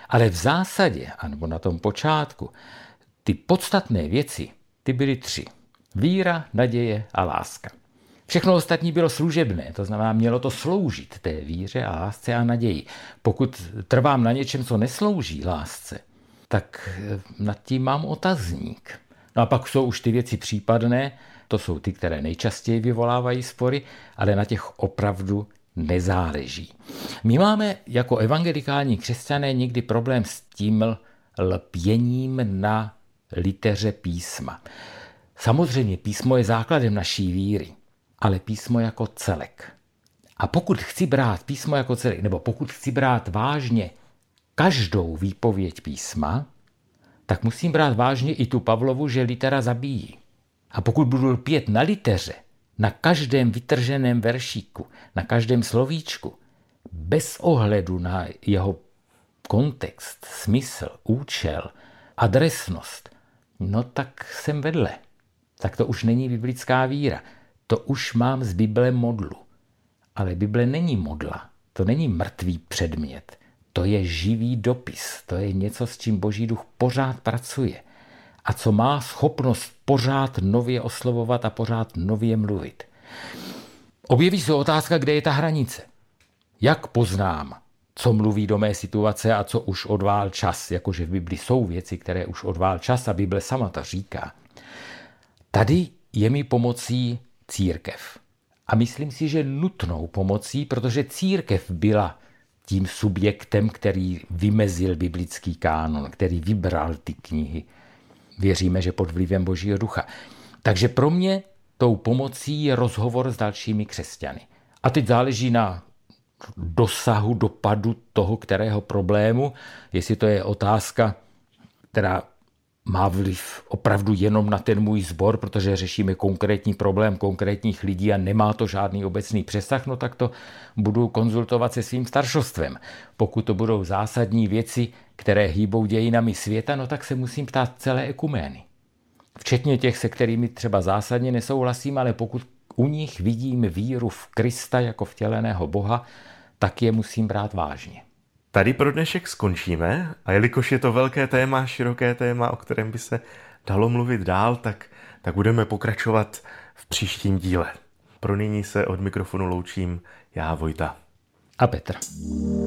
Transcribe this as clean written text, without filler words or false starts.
Ale v zásadě, anebo na tom počátku, ty podstatné věci, ty byly 3. Víra, naděje a láska. Všechno ostatní bylo služebné, to znamená, mělo to sloužit té víře a lásce a naději. Pokud trvám na něčem, co neslouží lásce, tak nad tím mám otazník. No a pak jsou už ty věci případné, to jsou ty, které nejčastěji vyvolávají spory, ale na těch opravdu nezáleží. My máme jako evangelikální křesťané někdy problém s tím lpěním na liteře písma. Samozřejmě písmo je základem naší víry, ale písmo jako celek. A pokud chci brát písmo jako celek, nebo pokud chci brát vážně každou výpověď písma, tak musím brát vážně i tu Pavlovu, že litera zabíjí. A pokud budu lpět na liteře, na každém vytrženém veršíku, na každém slovíčku, bez ohledu na jeho kontext, smysl, účel, adresnost, no tak jsem vedle. Tak to už není biblická víra. To už mám z Bible modlu. Ale Bible není modla. To není mrtvý předmět. To je živý dopis. To je něco, s čím Boží duch pořád pracuje. A co má schopnost pořád nově oslovovat a pořád nově mluvit. Objeví se otázka, kde je ta hranice. Jak poznám, co mluví do mé situace a co už odvál čas. Jakože v Bibli jsou věci, které už odvál čas a Bible sama to říká. Tady je mi pomocí církev. A myslím si, že nutnou pomocí, protože církev byla tím subjektem, který vymezil biblický kánon, který vybral ty knihy. Věříme, že pod vlivem Božího ducha. Takže pro mě tou pomocí je rozhovor s dalšími křesťany. A teď záleží na dosahu, dopadu toho, kterého problému, jestli to je otázka, která má vliv opravdu jenom na ten můj sbor, protože řešíme konkrétní problém konkrétních lidí a nemá to žádný obecný přesah, no tak to budu konzultovat se svým staršostvem. Pokud to budou zásadní věci, které hýbou dějinami světa, no tak se musím ptát celé ekumény. Včetně těch, se kterými třeba zásadně nesouhlasím, ale pokud u nich vidím víru v Krista jako vtěleného Boha, tak je musím brát vážně. Tady pro dnešek skončíme a jelikož je to velké téma, široké téma, o kterém by se dalo mluvit dál, tak budeme pokračovat v příštím díle. Pro nyní se od mikrofonu loučím já, Vojta. A Petr.